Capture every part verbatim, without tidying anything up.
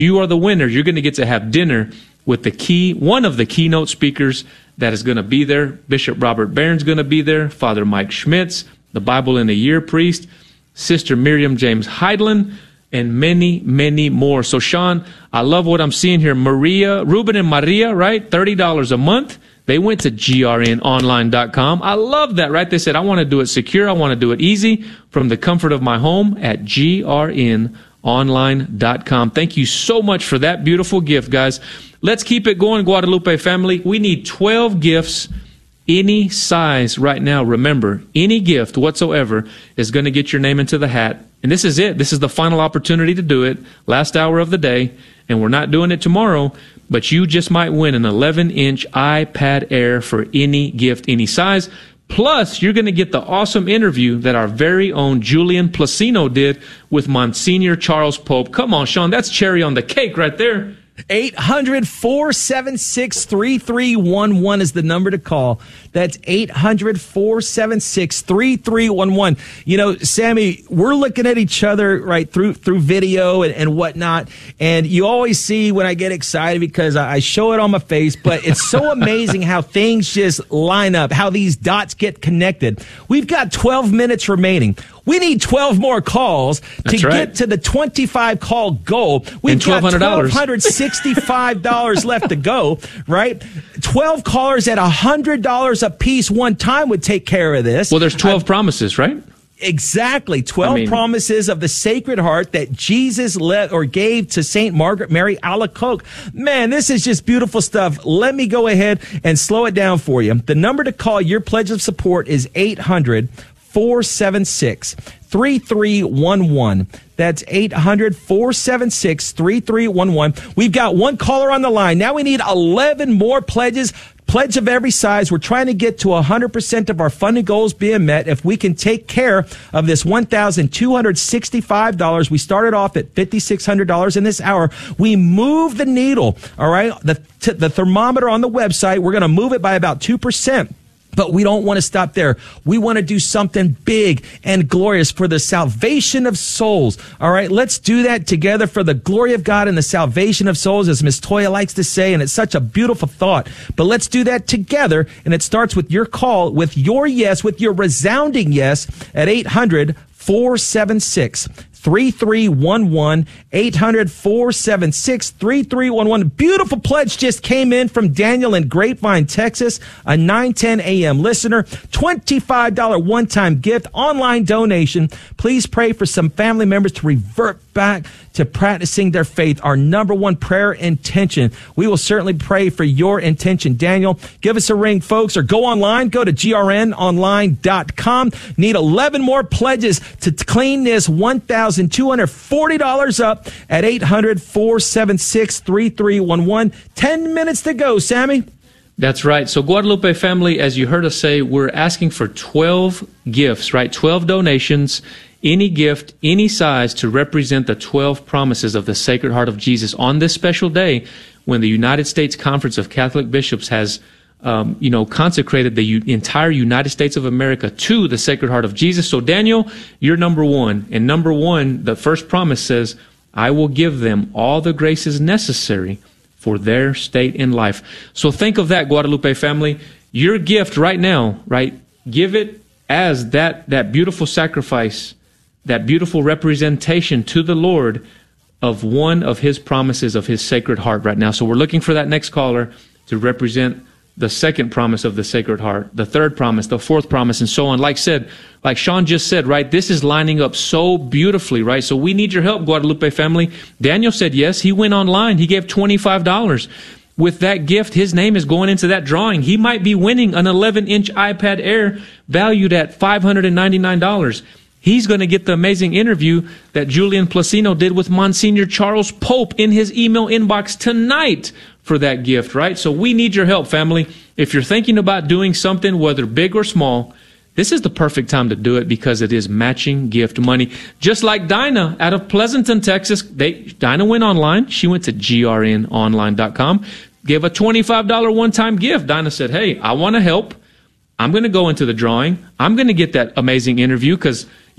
You are the winner. You're going to get to have dinner with the key, one of the keynote speakers that is going to be there. Bishop Robert Barron's going to be there. Father Mike Schmitz, the Bible in a Year priest, Sister Miriam James Heidland, and many, many more. So, Sean, I love what I'm seeing here. Maria, Ruben and Maria, right? thirty dollars a month. They went to G R N online dot com. I love that, right? They said, I want to do it secure. I want to do it easy from the comfort of my home at G R N online dot com. Thank you so much for that beautiful gift, guys. Let's keep it going, Guadalupe family. We need twelve gifts, any size right now. Remember, any gift whatsoever is going to get your name into the hat. And this is it. This is the final opportunity to do it. Last hour of the day. And we're not doing it tomorrow, but you just might win an eleven inch iPad Air for any gift, any size. Plus, you're going to get the awesome interview that our very own Julian Placino did with Monsignor Charles Pope. Come on, Sean, that's cherry on the cake right there. eight hundred, four seven six, three three one one is the number to call. That's eight hundred, four seven six, three three one one. You know, Sammy, we're looking at each other right through through video and, and whatnot. And you always see when I get excited because I, I show it on my face. But it's so amazing how things just line up, how these dots get connected. We've got twelve minutes remaining. We need twelve more calls to That's right. get to the twenty-five call goal. We've and got twelve hundred dollars. twelve hundred sixty-five dollars left to go, right? twelve callers at one hundred dollars a piece one time would take care of this. Well, there's twelve I, promises, right? Exactly. twelve I mean, promises of the Sacred Heart that Jesus let or gave to Saint Margaret Mary Alacoque. Man, this is just beautiful stuff. Let me go ahead and slow it down for you. The number to call your pledge of support is eight hundred, four seven six, three three one one. That's eight hundred, four seven six, three three one one. We've got one caller on the line. Now we need eleven more pledges. Pledge of every size. We're trying to get to one hundred percent of our funding goals being met. If we can take care of this one thousand two hundred sixty-five dollars, we started off at five thousand six hundred dollars in this hour. We move the needle, all right? The, t- the thermometer on the website, we're going to move it by about two percent. But we don't want to stop there. We want to do something big and glorious for the salvation of souls. All right, let's do that together for the glory of God and the salvation of souls, as Miss Toya likes to say, and it's such a beautiful thought. But let's do that together, and it starts with your call, with your yes, with your resounding yes at eight hundred, four seven six, three three one one, eight hundred, four seven six, three three one one. Beautiful pledge just came in from Daniel in Grapevine, Texas, a nine ten a.m. listener. twenty-five dollars one-time gift, online donation. Please pray for some family members to revert back to practicing their faith. Our number one prayer intention. We will certainly pray for your intention. Daniel, give us a ring, folks, or go online. Go to G R N online dot com. Need eleven more pledges to clean this one thousand two hundred forty dollars up at eight hundred, four seven six, three three one one. Ten minutes to go, Sammy. That's right. So Guadalupe family, as you heard us say, we're asking for twelve gifts, right? twelve donations, any gift, any size, to represent the twelve promises of the Sacred Heart of Jesus on this special day when the United States Conference of Catholic Bishops has Um, you know, consecrated the u- entire United States of America to the Sacred Heart of Jesus. So, Daniel, you're number one. And number one, the first promise says, I will give them all the graces necessary for their state in life. So think of that, Guadalupe family. Your gift right now, right? Give it as that, that beautiful sacrifice, that beautiful representation to the Lord of one of His promises of His Sacred Heart right now. So we're looking for that next caller to represent the second promise of the Sacred Heart, the third promise, the fourth promise, and so on. Like said, like Sean just said, right, this is lining up so beautifully, right? So we need your help, Guadalupe family. Daniel said yes. He went online. He gave twenty-five dollars. With that gift, his name is going into that drawing. He might be winning an eleven inch iPad Air valued at five hundred ninety-nine dollars. He's going to get the amazing interview that Julian Placino did with Monsignor Charles Pope in his email inbox tonight for that gift, right? So we need your help, family. If you're thinking about doing something, whether big or small, this is the perfect time to do it because it is matching gift money. Just like Dinah out of Pleasanton, Texas. They, Dinah went online. She went to G R N online dot com, gave a twenty-five dollars one-time gift. Dinah said, hey, I want to help. I'm going to go into the drawing. I'm going to get that amazing interview because,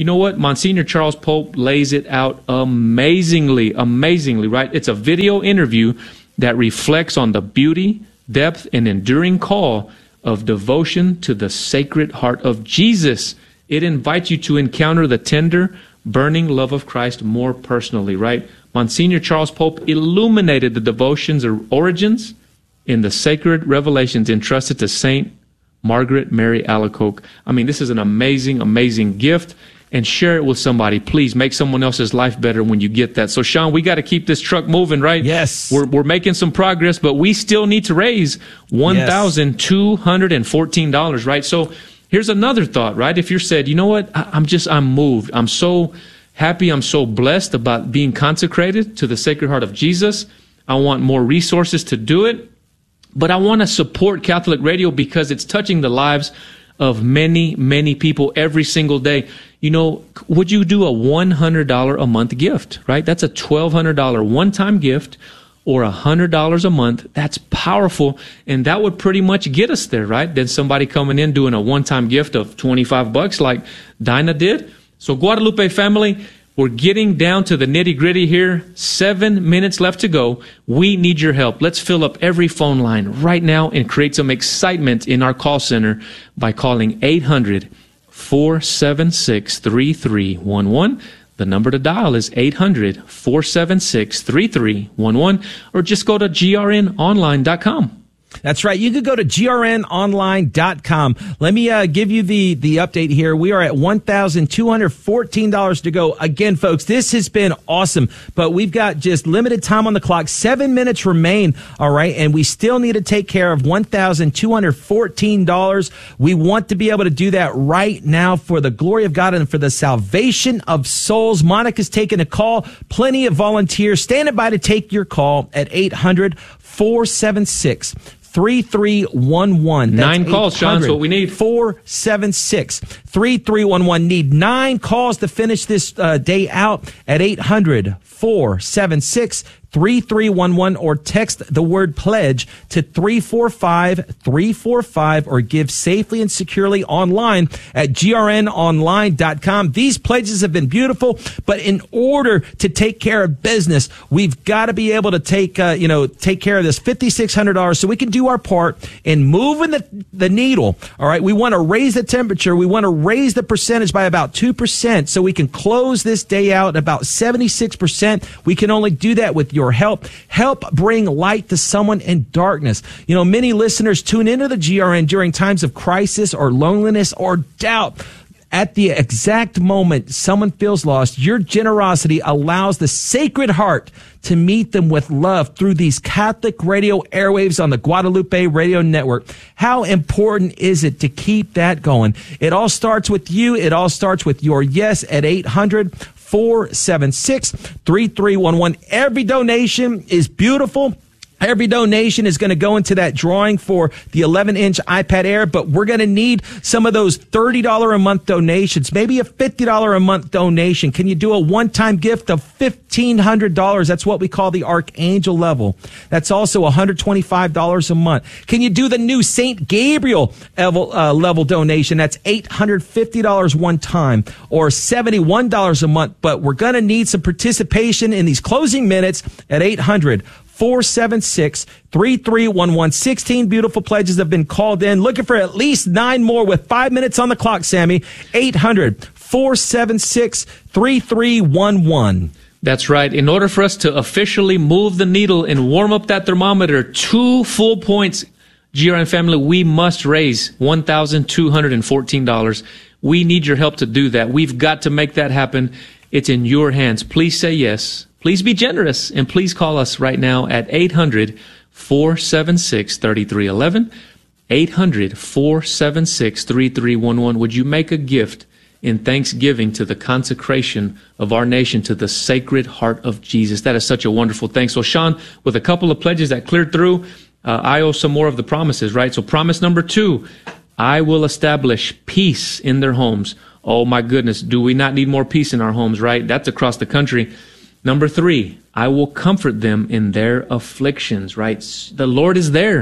You know what? Monsignor Charles Pope lays it out amazingly, amazingly, right? It's a video interview that reflects on the beauty, depth, and enduring call of devotion to the Sacred Heart of Jesus. It invites you to encounter the tender, burning love of Christ more personally, right? Monsignor Charles Pope illuminated the devotion's origins in the sacred revelations entrusted to Saint Margaret Mary Alacoque. I mean, this is an amazing, amazing gift. And share it with somebody. Please make someone else's life better when you get that. So, Sean, we got to keep this truck moving, right? Yes. We're, we're making some progress, but we still need to raise one thousand two hundred fourteen dollars, right? So here's another thought, right? If you're said, you know what, I, I'm just, I'm moved. I'm so happy. I'm so blessed about being consecrated to the Sacred Heart of Jesus. I want more resources to do it. But I want to support Catholic Radio because it's touching the lives of many, many people every single day. You know, would you do a one hundred dollars a month gift, right? That's a twelve hundred dollars one-time gift, or one hundred dollars a month. That's powerful, and that would pretty much get us there, right? Then somebody coming in doing a one-time gift of twenty-five bucks like Dinah did. So Guadalupe family, we're getting down to the nitty-gritty here. Seven minutes left to go. We need your help. Let's fill up every phone line right now and create some excitement in our call center by calling eight hundred, four seven six, three three one one. The number to dial is eight hundred, four seven six, three three one one, or just go to G R N online dot com. That's right. You could go to G R N online dot com. Let me uh, give you the, the update here. We are at one thousand two hundred fourteen dollars to go. Again, folks, this has been awesome, but we've got just limited time on the clock. Seven minutes remain, all right, and we still need to take care of one thousand two hundred fourteen dollars. We want to be able to do that right now for the glory of God and for the salvation of souls. Monica's taking a call. Plenty of volunteers standing by to take your call at eight hundred, four seven six, three three one one. Nine calls, Sean. That's what we need. four seven six, three three one one. Need nine calls to finish this uh, day out at eight hundred, four seven six, three three one one, or text the word pledge to three four five, three four five, or give safely and securely online at G R N online dot com. These pledges have been beautiful, but in order to take care of business, we've got to be able to take, uh, you know, take care of this five thousand six hundred dollars so we can do our part in moving the, the needle. All right. We want to raise the temperature. We want to raise the percentage by about two percent so we can close this day out about seventy-six percent. We can only do that with your help. Help bring light to someone in darkness. You know, many listeners tune into the G R N during times of crisis or loneliness or doubt. At the exact moment someone feels lost, your generosity allows the Sacred Heart to meet them with love through these Catholic radio airwaves on the Guadalupe Radio Network. How important is it to keep that going? It all starts with you. It all starts with your yes at eight hundred, four seven six, three three one one. Every donation is beautiful. Every donation is going to go into that drawing for the eleven inch iPad Air, but we're going to need some of those thirty dollars a month donations, maybe a fifty dollars a month donation. Can you do a one-time gift of fifteen hundred dollars? That's what we call the Archangel level. That's also one hundred twenty-five dollars a month. Can you do the new Saint Gabriel level, uh, level donation? That's eight hundred fifty dollars one time, or seventy-one dollars a month, but we're going to need some participation in these closing minutes at eight hundred, four seven six, three three one one. sixteen beautiful pledges have been called in. Looking for at least nine more with five minutes on the clock, Sammy. eight hundred, four seven six, three three one one. That's right. In order for us to officially move the needle and warm up that thermometer two full points, G R N family, we must raise one thousand two hundred fourteen dollars. We need your help to do that. We've got to make that happen. It's in your hands. Please say yes. Please be generous, and please call us right now at eight hundred, four seven six, three three one one, eight hundred, four seven six, three three one one. Would you make a gift in thanksgiving to the consecration of our nation to the Sacred Heart of Jesus? That is such a wonderful thing. So, Sean, with a couple of pledges that cleared through, uh, I owe some more of the promises, right? So promise number two, I will establish peace in their homes. Oh, my goodness, do we not need more peace in our homes, right? That's across the country. Number three, I will comfort them in their afflictions, right? The Lord is there.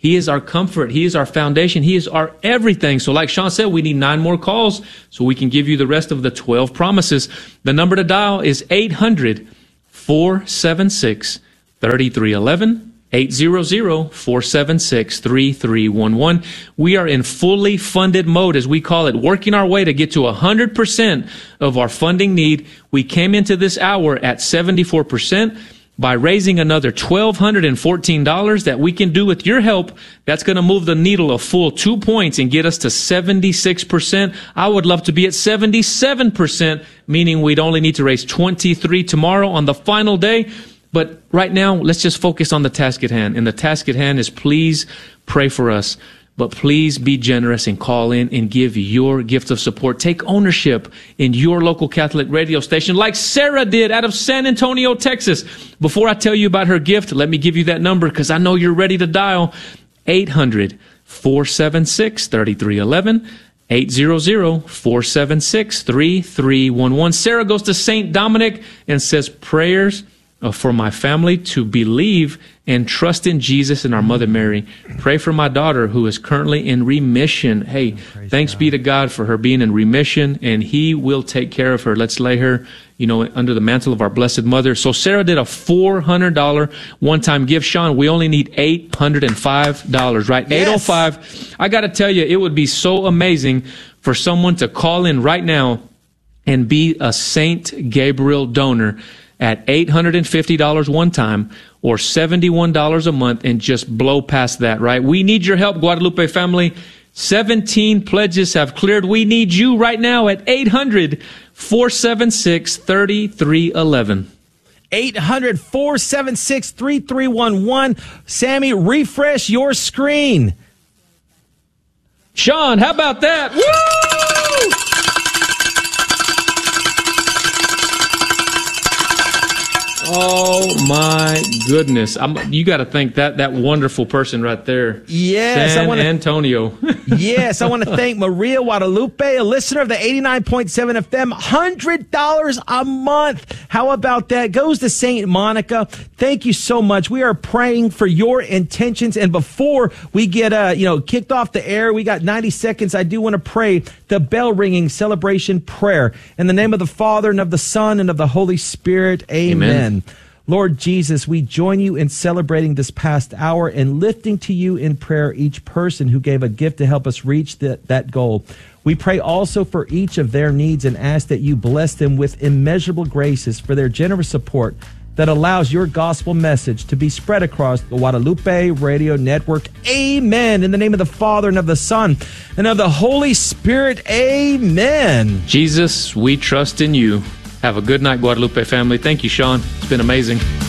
He is our comfort. He is our foundation. He is our everything. So like Sean said, we need nine more calls so we can give you the rest of the twelve promises. The number to dial is eight hundred, four seven six, three three one one, eight hundred, four seven six, three three one one. We are in fully funded mode, as we call it, working our way to get to one hundred percent of our funding need. We came into this hour at seventy-four percent. By raising another one thousand two hundred fourteen dollars that we can do with your help, that's going to move the needle a full two points and get us to seventy-six percent. I would love to be at seventy-seven percent, meaning we'd only need to raise twenty-three tomorrow on the final day. But right now, let's just focus on the task at hand. And the task at hand is please pray for us. But please be generous and call in and give your gift of support. Take ownership in your local Catholic radio station like Sarah did out of San Antonio, Texas. Before I tell you about her gift, let me give you that number because I know you're ready to dial. eight hundred, four seven six, three three one one, eight hundred, four seven six, three three one one. Sarah goes to Saint Dominic and says prayers for my family to believe and trust in Jesus and our Mother Mary. Pray for my daughter who is currently in remission. Hey, oh, thanks God. Be to God for her being in remission, and He will take care of her. Let's lay her, you know, under the mantle of our Blessed Mother. So Sarah did a four hundred dollars one-time gift. Sean, we only need eight hundred five dollars, right? Yes. eight oh five. I got to tell you, it would be so amazing for someone to call in right now and be a Saint Gabriel donor at eight hundred fifty dollars one time or seventy-one dollars a month and just blow past that, right? We need your help, Guadalupe family. seventeen pledges have cleared. We need you right now at eight hundred, four seven six, three three one one. eight hundred, four seven six, three three one one. Sammy, refresh your screen. Sean, how about that? Woo! Oh my goodness! I'm, you got to thank that that wonderful person right there. Yes, San I wanna, Antonio. Yes, I want to thank Maria Guadalupe, a listener of the eighty-nine point seven F M. one hundred dollars a month. How about that? Goes to Saint Monica. Thank you so much. We are praying for your intentions. And before we get uh you know kicked off the air, we got ninety seconds. I do want to pray the bell ringing celebration prayer in the name of the Father and of the Son and of the Holy Spirit. Amen. Amen. Lord Jesus, we join you in celebrating this past hour and lifting to you in prayer each person who gave a gift to help us reach that, that goal. We pray also for each of their needs and ask that you bless them with immeasurable graces for their generous support that allows your gospel message to be spread across the Guadalupe Radio Network. Amen. In the name of the Father and of the Son and of the Holy Spirit. Amen. Jesus, we trust in you. Have a good night, Guadalupe family. Thank you, Sean. It's been amazing.